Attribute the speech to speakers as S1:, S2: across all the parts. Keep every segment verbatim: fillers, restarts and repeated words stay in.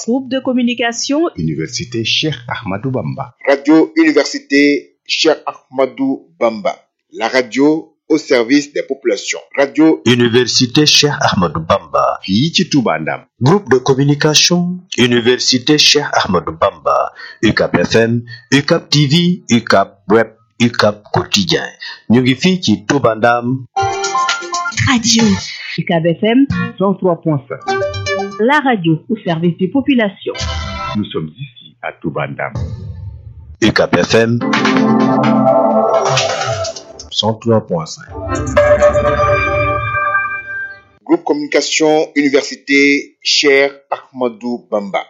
S1: Groupe de communication
S2: Université Cheikh Ahmadou Bamba.
S3: Radio Université Cheikh Ahmadou Bamba. La radio au service des populations. Radio
S4: Université Cheikh Ahmadou Bamba.
S2: fii ci Touba Ndam.
S4: Groupe de communication Université Cheikh Ahmadou Bamba. U C A B F M, U C A B T V, U C A B Web, U C A B Quotidien. ñu ngi fii ci Touba Ndam.
S1: Radio U C A B F M
S2: cent trois point cinq.
S1: la radio au service des populations.
S2: Nous sommes ici à Touba Ndam.
S4: U C A B F M cent trois point cinq.
S3: Groupe Communication Université Cheikh Ahmadou Bamba.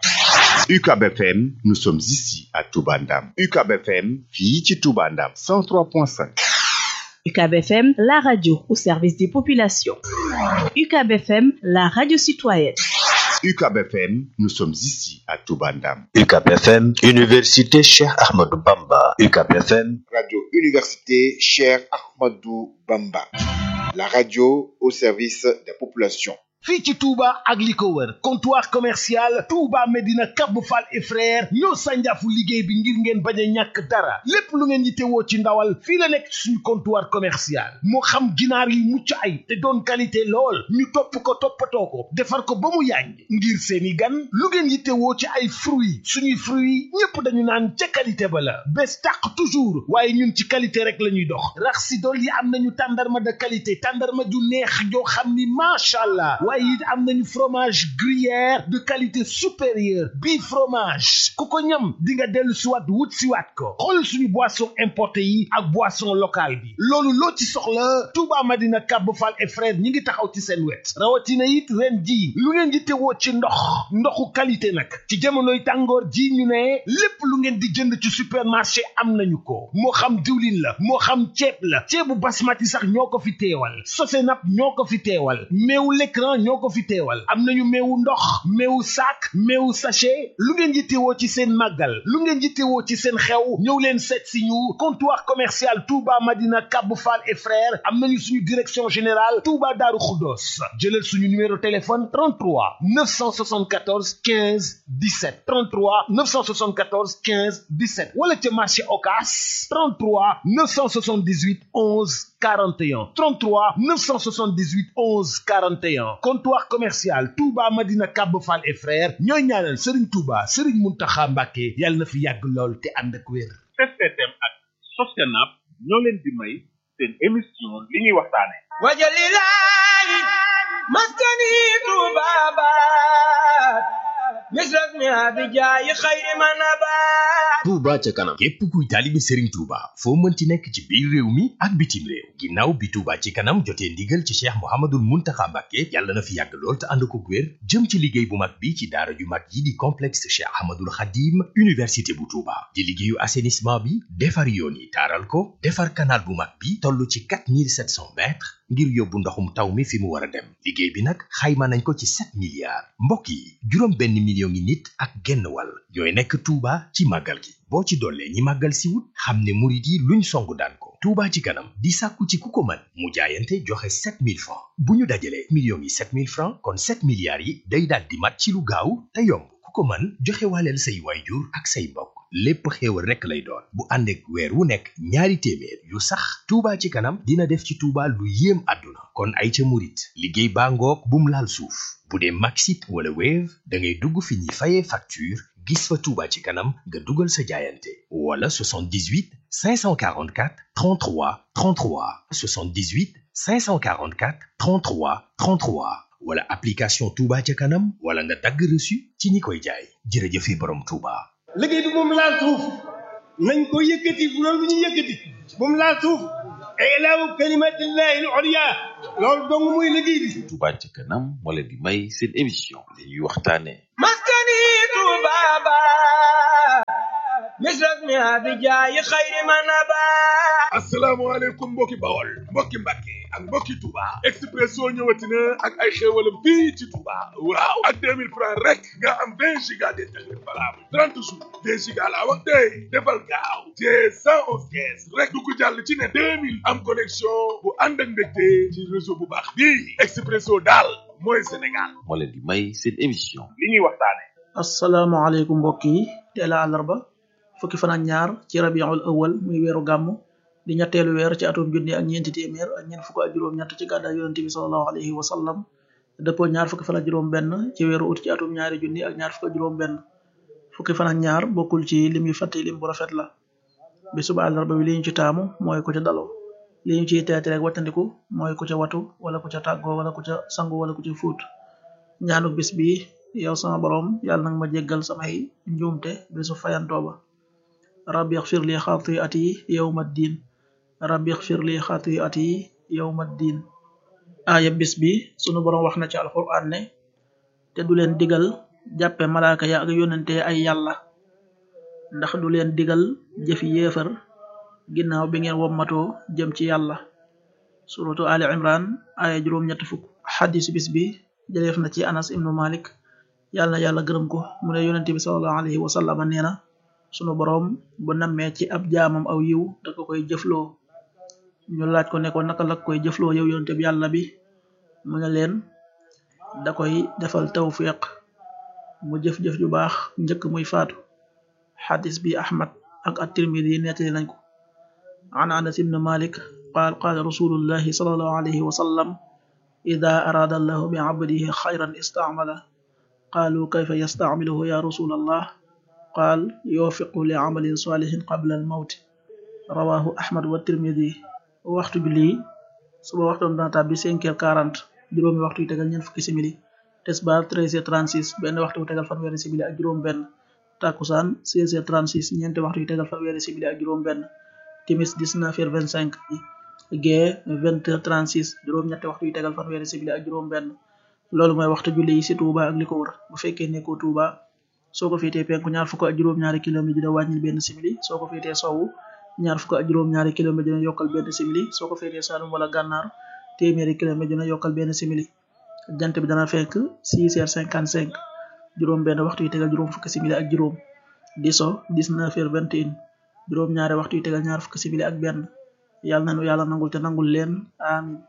S2: U C A B F M, nous sommes ici à Touba Ndam. U C A B F M, fii ci Touba Ndam cent trois point cinq.
S1: U C A B F M, la radio au service des populations. U C A B F M, la radio citoyenne.
S2: U C A B F M, nous sommes ici à Touba Ndam.
S4: U C A B F M, Université Cheikh Ahmadou Bamba. U C A B F M,
S3: Radio Université Cheikh Ahmadou Bamba. La radio au service des populations.
S5: fii ci Touba ak li ko wër comptoir commercial Touba Medina Cap Fall et frère ñoo sànjaafu liggéey bi ngir ngeen bañ a ñàkk dara lépp lu ngeen yittewoo ci ndawal fii la nekk suñu comptoir commercial moo xam ginaar yi mucc ay te doon qualité lool ñu topp ko toppatoo ko defar ko ba mu yaañ ngir seeni gan lu ngeen yittewoo ci ay fruits suñuy fruits ñépp dañu naan ca qualité ba la bés tàq toujours waaye ñun ci qualité rek la ñuy dox rax si dool yi am nañu tàndarma de qualité tàndarma ju neex joo xam ni macha allah waaye it am nañu fromage gruyère de qualité supérieure bii fromage ku ko ñam di nga dellu siwaat wut siwaat ko xool suñu boisson importé yi ak boisson locale bi loolu loo ci soxla Touba Madina Cap Fall et frère ñi ngi taxaw ci seen wet rawatina it ren ji lu ngeen di teewoo ci ndox ndoxu qualité nag ci jamonoy tàngoor ji ñu ne lépp lu ngeen di jënd ci supermarché am nañu ko moo xam diwlin la moo xam ceeb la ceebu basmati sax ñoo ko fi teewal Sosenap ñoo ko fi teewal meewu l'écran ñoo ko fi teewal am nañu meewu ndox meewu sac meewu sachet lu ngeen yittewoo ci seen màggal lu ngeen yittewoo ci seen xew ñëw leen seet si ñu comptoir commercial Touba Madina Cap Fall et frères am nañu suñu direction générale Touba Darou Khoudoss jëlal suñu numéro téléphone trente-trois neuf cent soixante-quatorze quinze dix-sept trente-trois neuf cent soixante-quatorze quinze dix-sept wala ca marché Ocass trente-trois neuf cent soixante-dix-huit onze quarante et un trente-trois neuf cent soixante-dix-huit onze quarante et un comptoir commercial Touba Madina Cap Fall et frères ñooy ñaanal Serigne Touba Serigne Mountakha Mbacké yàlla na fi yàgg lool te ànd ak wér.
S6: S T M ak Sosenap ñoo leen di may seen émission li ñuy waxtaane
S7: wajalilahi maskani Touba baat misras mi abijaayi xayri manabaat
S8: Touba ca kanam képp kuy taalibe Serigne Touba foo mënti nekk ci biir réew mi ak bitim réew ginnaaw bi Touba ci kanam jotee ndigal ci Cheikh Mouhamadoul Mountakha Mbacké yàlla na fi yàgg lool te ànd ko wér jëm ci liggéey bu mag bi ci daara ju mag yi di complexe Cheikh Ahmadoul Khadim université bu Touba di liggéeyu assainissement bi defar yoon yi taaral ko defar canal bu mag bi toll ci quatre mille sept cents mètres ngir yóbbu ndoxum taw mi fi mu war a dem liggéey bi nag xayma nañ ko ci sept milliards mbokk yi juróom benn million ngi nit ak genn wàll ñooy nekk Touba ci màggal gi boo ci dollee ñi màggal si wut xam ne murit yi luñ songu daan ko Touba ci kanam di sàkku ci ku ko mën mu jaayante joxe sept mille francs bu ñu dajalee millions yi sept mille francs kon sept milliards yi day daal di mat ci lu gaaw te yomb ku ko mën joxe waaleel say waayjur ak say mbokk lépp xéewal rekk lay doon bu ànd ak weer wu nekk ñaari téeméer yu sax Touba ci kanam dina def ci Touba lu yéem àdduna kon ay ca murit liggéey baa ngoog bum laal suuf bu dee Maxit wala Wave da ngay dugg fi ñuy fayee facture gis fa Touba ci kanam nga dugal sa jaayante wala soixante-dix-huit cinq cent quarante-quatre trente-trois trente-trois soixante-dix-huit cinq cent quarante-quatre trente-trois trente-trois wala application Touba ca kanam wala nga dagg reçu ci ñi koy jaay jërëjëfe borom Touba.
S7: liggéey bi moom laal suuf nañ ko yëkkati bu loolu bu ñu yëkkati moom laal suuf ilaahu kalimatillahi al-ulya loolu dong muy liggéey bi.
S9: Touba ca kanam moo leen di may seen émission li ñuy waxtaane
S7: maskani Touba baat misras mi abijaayi xayri manabaat.
S6: asalaamaaleykum mbokki Bawol mbokki Mbàkke ak mbokki Touba Expresso ñëwati na ak ay xéewalam fii ci Touba waaw ak deux mille francs rek nga am vingt giga d'internet valable trente jours deux giga laa wax tey defal gaaw te cent onze caisse rek du ko jàll ci ne deux mille am connexion bu ànd ak mbégte ci réseau bu baax bii Expresso daal mooy Sénégal
S9: moo leen di may seen émission
S6: li ñuy waxtaane
S10: asalaamaaleykum mbokk yi teel a àllarba fukki fan ak ñaar ci rabiul awal muy weeru gàmm di ñetteelu weer ci atum junni ak ñeenti téeméer ak ñeent fukk ak juróom-ñett ci gàddaay yonente bi sallallahu alayhi wa sallam dëppoo ñaar fukki fan ak juróom-benn ci weeru ut ci atum ñaari junni ak ñaar fukk ak juróom-benn fukki fan ak ñaar bokkul ci lim yu fàtte lim bu rafet la bi suba àllarba bi li ñu ci taamu mooy ku ca daloo li ñu ciy teete rek wattandiku mooy ku ca watu wala ku ca tàggoo wala ku ca sangu wala ku ca fuut ñaanu bis bi yow sama borom yàlla nag ma jéggal samay njuumte bisu fayantoo ba rabbi xfir li xatiati yawma ddin rabbi xfir li xatiati yawma ddin aaya bis bi sunu borom wax na ci alquran ne te du leen digal jàppe malaaka ya ak yonente ay yàlla ndax du leen digal jëfi yéefar ginnaaw bi ngeen wommatoo jëm ci yàlla suratu ali imran aaya juróom ñett fukk xadis bis bi jëleef na ci anas ibnu malik yàlla na yàlla gërëm ko mu ne yonente bi sallallahu alayhi wa sallam nee na sunu boroom bu nammee ci ab jaamam aw yiw da ko koy jëfloo ñu laaj ko ne ko naka la koy jëfloo yow yonente bi yàlla bi mu ne leen da koy defal tawfiq mu jëf-jëf ju baax njëkk muy faatu xadis bi ahmad ak at-tirmidhi nettali nañ ko an anas ibn malik qaal qaala rasulullahi sallallahu alayhi wa sallam ida araada allahu bi abdihi xayran istaamala qaalu kayfa yastacmiluhu ya rasul allah qaal yuwaffiqu li amalin salihin qabla al mawt rawahu ahmad wa tirmidi waxtu julli suba waxtoon dana tàbbi cinq heures quarante juróomi waxtu yu tegal ñeent fukki simili tisbaar treize heures trente-six benn waxtu yu tegal fanweeri simili ak juróom benn takkusaan seize heures trente-six ñeenti waxtu yu tegal fanweeri simili ak juróom benn timis dix-neuf heures vingt-cinq gee vingt heures trente-six juróom ñetti waxtu yu tegal fanweeri simili ak juróom benn loolu mooy waxtu julli yi ci Touba ak li ko wër bu fekkee nekkoo Touba soo ko féetee penku ñaar fukk ak juróom-ñaari kilomètre dina wàññil benn simili soo ko féetee sowwu ñaar fukk ak juróom-ñaari kilomètre dina yokkal benn simili soo ko féetee Saalum wala Gànnaar téeméeri kilomètre dina yokkal benn simili jant bi dana fekk six heures cinquante-cinq juróom benn waxtu yu tegal juróom fukki simili ak juróom di so dix-neuf heures vingt et un juróom ñaari waxtu yu tegal ñaar fukki simili ak benn yàlla na nu yàlla nangul te nangul leen amin